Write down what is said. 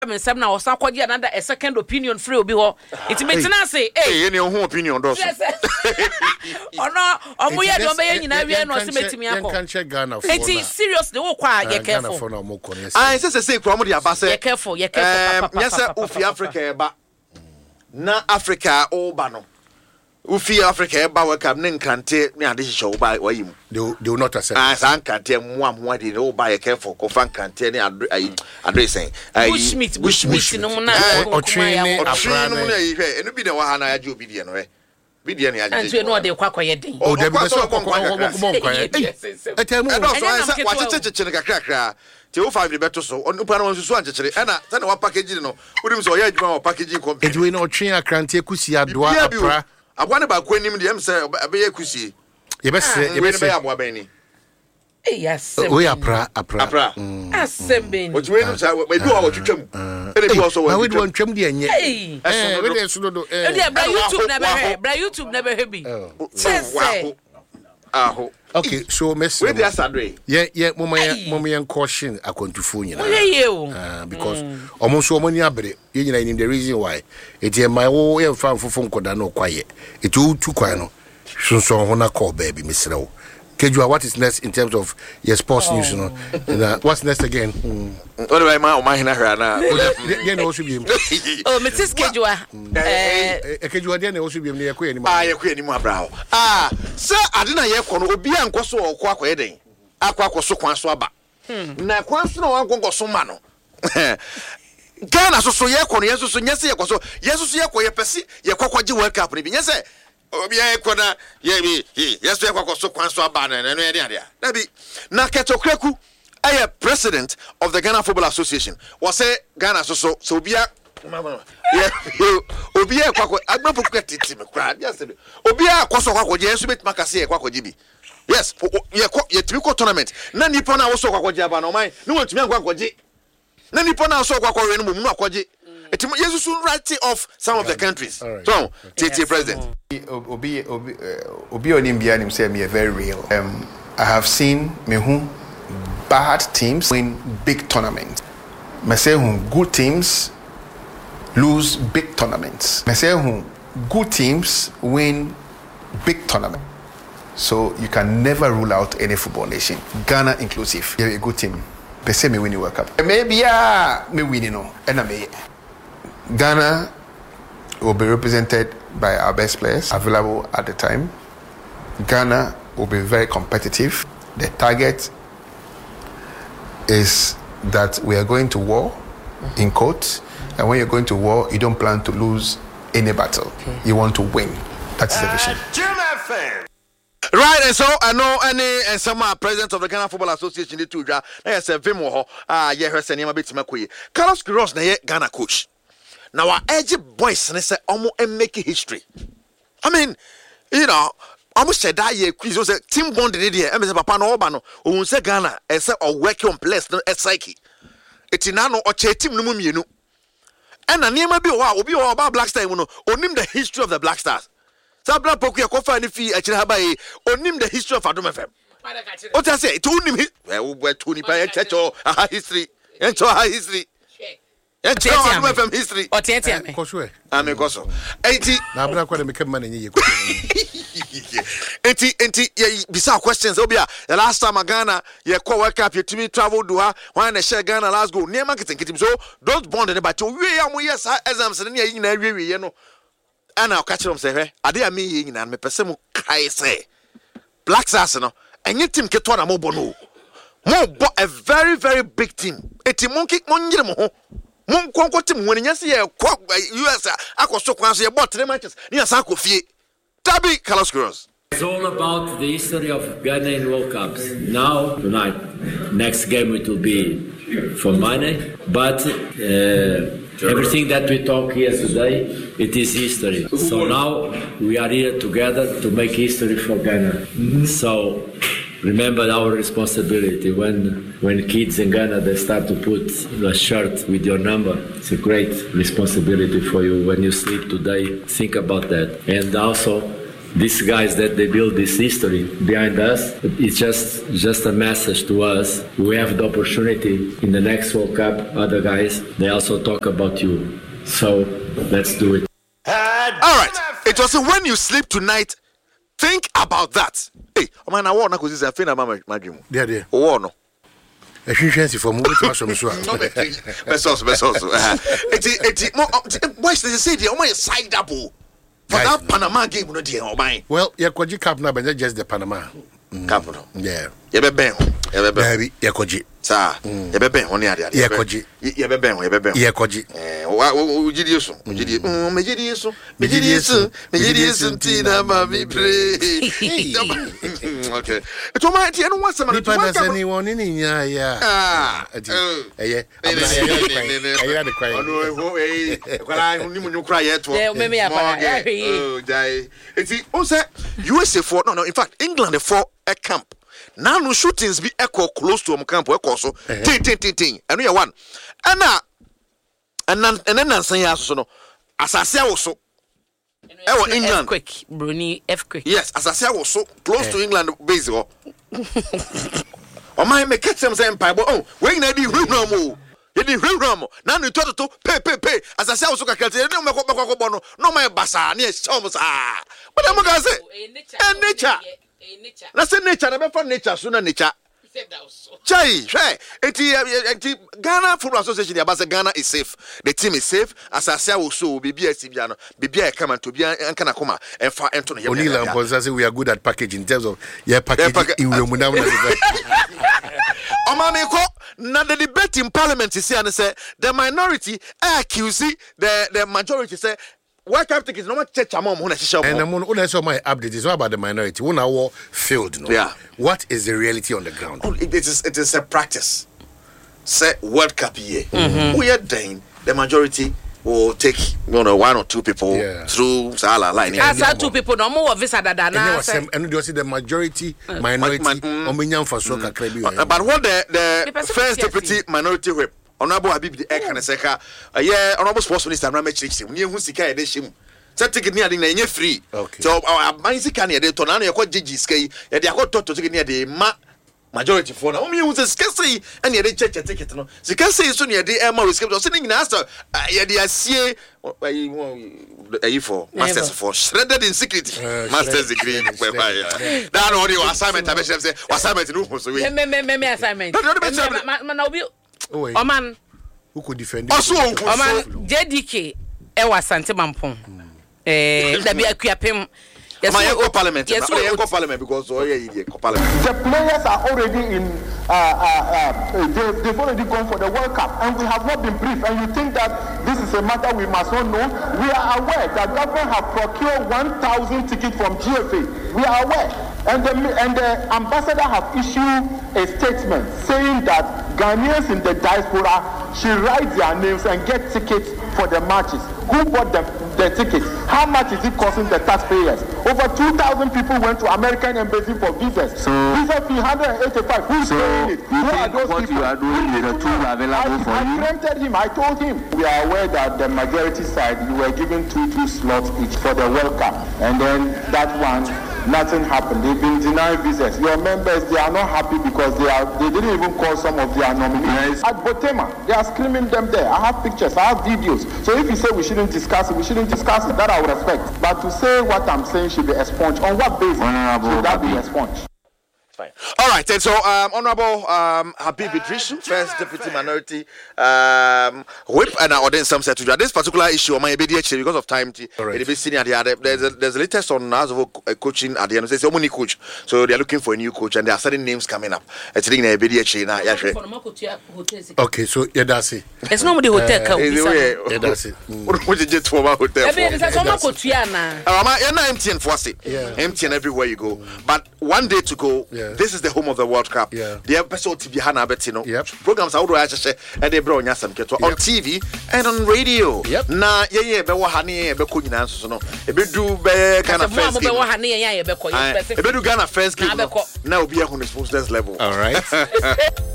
Some now another a second opinion free will be all. It's maintenance say, hey, any opinion does. Oh no, or we don't be in area no submit me. I can't check Ghana. It is serious, the whole choir, get careful. I say, Cromody Abasa, careful, yes, sir, Ufi Africa, but na Africa, oh, Bano. Ufi Africa, Bawakam, Ninkante, me and this show by Wayim. They will not accept. As Ankante, one did all buy a careful, Kofan Kante, addressing. Bushmeat, no one, or training, and be the one I do be anyway. Be the and you know they quack your thing. Oh, there was so I tell me, I Till 5 better so on Upano Swan, and I tell what packaging no, put him so yeah, packaging company. It will not train a cranty Kusia Dua. I wonder about Queen him, the say, Abbey Kusi. You best say, you best say, Wabeni. Yes, we are pra. Assembling. What you do what you come. And it also I would want Trim the end. Hey, YouTube never heavy. Okay, so Miss where there's Andre. Yeah, mommy and caution are going to phone you because almost so many abri, you know, the reason why it's my own farm for phone code no quiet. It's all too quiet. So when I call baby, Miss Row. Kejua, what is next in terms of your sports news? What's next again? What do I mind now? Then also be oh, Mrs. Kejua. Kejua, then also be near Queen. Sir, I didn't hear Kono be and Koso or Quack wedding. Aqua so Quanswaba. Na Quanso one go so mano. Ghana so Yakon, yes, so yes, yes, Yakwa Pesi, Yakwaji World Cup. Yes, Obia Kona, ye, yes, Yakwa so Quanswaba and any idea. Nabi Nakato Kreku, I am president of the Ghana Football Association. Was say Ghana so be a Obia Quack, I don't forget it. Yes, Obia Quaso Quack, yes, with Macassi, Quack Jibi. Yes, ye trico tournament. Nani Pona also Quack Jaba no mind. No one to me Quack. Nani Pona also Quack Quack. It is soon writing off some of the countries. So, TT President. Obi Onimbia himself me very real. I have seen me who bad teams win big tournaments. Me say who good teams lose big tournaments. Me say who good teams win big tournaments. So you can never rule out any football nation, Ghana inclusive. You're a good team. They say me win the World Cup. Maybe me win and I may. Ghana will be represented by our best players available at the time. Ghana will be very competitive. The target is that we are going to war, in quotes, and when you're going to war, you don't plan to lose any battle. Okay. You want to win. That's the vision. Right, and so I know any and some president of the Ghana Football Association, the two draw. I said, Vimo, yeah, her sending a bit to Makui. Carlos Quiroz, the Ghana coach. Now, our edgy boys, and they say, almost making history. I mean, you know, almost said that year, Chris was a team bond in India, and Mr. Papa Obano, who said Ghana, and said, or working on place, a psyche. It's in an or team no mummy. And a name may be about Black Stars, or name the history of the Black Stars. Sabla Pokia Kofa and Fee at Habai, or name the history of Adom FM. What I say, to him, well, we're Tony by a history, and so high history. And Adom FM history. Or Tiatiame. Cosway. I'm a gosso. 80. Now I'm not going to make money. 80, beside questions, Obia. The last time a Ghana, you call World Cup, you to me travel to her, when I share Ghana last go near marketing. So, those bonded about 2 years, as I'm saying, you know. And I'll catch them say, I dare me in and me person kai say Black Stars no and your team get one more bono. More a very, very big team. A team monkey monjimo. Mon conquer team when you see a quack by US. I was so quasi about 3 matches near Sako Fee. Tabi Carlos Quiroz. It's all about the history of Ghana in World Cups. Now, tonight, next game it will be for money, but everything that we talk here today, it is history. So now we are here together to make history for Ghana. So remember our responsibility. When kids in Ghana, they start to put a shirt with your number, it's a great responsibility for you. When you sleep today, think about that. And also, these guys that they build this history behind us. It's just a message to us. We have the opportunity in the next World Cup. Other guys, they also talk about you. So let's do it. All right. It was when you sleep tonight. Think about that. Hey, man, I want to go see a film about my dream. Yeah. Oh no. A efficiency for moving to Ashram. Best also. Why should they say they are side up for that Panama game? No, dear, well, you're Koji Cup now, but just the Panama Cup. Yeah. Baby, Yakoji. Sir, Yabe, only at Yakoji. Yakoji. Mejidius, Tina, Mammy, pray. Okay. It's all right. I don't want somebody to pass anyone in. Yeah. I only cry yet. It's USA for no, in fact, England for a camp. Now no shootings be echo close to camp echo so ting and we are one and then say so no asase also England quick Bruni earthquake yes asase also close to England base o my make catch them say empire oh we na di hwehwam you di hwehwam na no to pay asase also kakate no me ko no my basa na e show sa but am ga say nature na say nature na be for nature so na nature chai eti Ghana Football Association ya say Ghana is safe, the team is safe asase also bibia sibia no bibia come to bia anka na koma enfa ento no Onila Mponsa say we are good at packaging in terms of packaging in Remuna. Omameko na the debate in parliament is here and say the minority accuse the majority say why can't tickets no much church among who show and I'm on so my update is about the minority when our field no yeah what is the reality on the ground? It is a practice say World Cup year we are dying the majority will take 1 or 2 people through Sala line as 2 people no more visa that and you see the majority minority on for soccer but what the first deputy minority whip Honorable Habib the Ek and Seka, honorable sports minister, Ramachim, near Husika, and Shim. Set ticket near the free. So our Mansicania, the Tonano, your Gigi Skay, and they are got to take near the majority for now. Only was scarcely and yet they check a ticket. No, the Cassie is soon near the Emma was sitting in answer. Yet CA for masters for shredded in secret. Masters degree. That audio assignment, I say, assignment in assignment. Oman who could defend Oman JDK Ewa Sante Mampong da bi akuapem parliament parliament because parliament the players are already in they've already gone for the World Cup and we have not been briefed and you think that this is a matter we must not know. We are aware that government have procured 1,000 tickets from GFA. We are aware. And the ambassador have issued a statement saying that Ghanaians in the diaspora should write their names and get tickets for the matches. Who bought the tickets? How much is it costing the taxpayers? Over 2,000 people went to American embassy for visas. So, visa fee 185. Who's paying it? Who are those what people? You are doing with the tools available for you? I preempted him. I told him. We are aware that the majority side, you were given 2 slots each for the World Cup. And then that one, nothing happened. They've been denied visas. Your members, they are not happy because they didn't even call some of their nominees. At Botema, they are screaming them there. I have pictures, I have videos. So if you say we shouldn't discuss it, we shouldn't discuss it. That I will respect. But to say what I'm saying should be expunged. On what basis should that be expunged? Fine. All right, and so Honorable Habib Idrisu, first deputy minority whip, and I ordained some set to this particular issue on my BDH because of time. There's a latest on Nazovo coaching at the end. It's only coach, so they are looking for a new coach, and there are certain names coming up. It's in a BDH now. Okay, so that's it. It's not the hotel. That's it. What did you get for my hotel? Empty and force it. Empty and everywhere you go. But one day to go. This is the home of the World Cup. The episode TV Hana Betino. Programs out and they brought us some on TV and on radio. Na be wahani be kunyina so no. E be do be Ghana first game. E be do Ghana first game. Na obi ehun sponsors level. All right.